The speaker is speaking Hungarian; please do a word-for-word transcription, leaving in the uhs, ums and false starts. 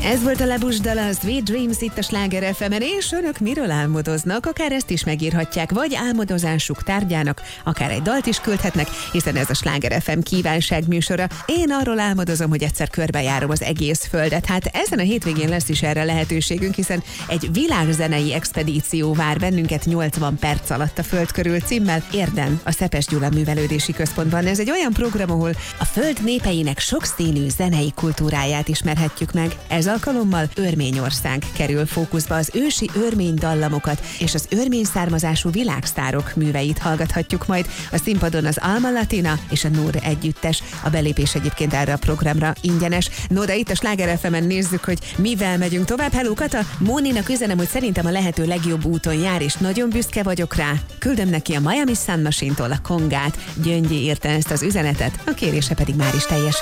Ez volt a Labus dala, a Sweet Dreams itt a Sláger ef emen, és önök miről álmodoznak? Akár ezt is megírhatják, vagy álmodozásuk tárgyának, akár egy dalt is küldhetnek, hiszen ez a Sláger ef em kívánság műsora. Én arról álmodozom, hogy egyszer körbejárom az egész földet. Hát ezen a hétvégén lesz is erre lehetőségünk, hiszen egy világzenei expedíció vár bennünket nyolcvan perc alatt a föld körül címmel Érden, a Szepes Gyula Művelődési Központban. Ez egy olyan program, ahol a föld népeinek sokszínű zenei kultúráját ismerhetjük meg. Ez alkalommal Örményország kerül fókuszba, az ősi örmény dallamokat és az örmény származású világsztárok műveit hallgathatjuk majd. A színpadon az Alma Latina és a Nur együttes. A belépés egyébként erre a programra ingyenes. No, de itt a Sláger ef emen nézzük, hogy mivel megyünk tovább. Hello, Kata! Móninak üzenem, hogy szerintem a lehető legjobb úton jár, és nagyon büszke vagyok rá. Küldöm neki a Miami Sun Machine-tól a kongát. Gyöngyi írta ezt az üzenetet, a kérése pedig már is teljesül.